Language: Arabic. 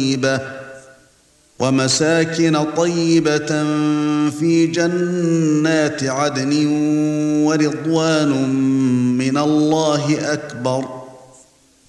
طيبة ومساكن طيبة في جنات عدن ورضوان من الله أكبر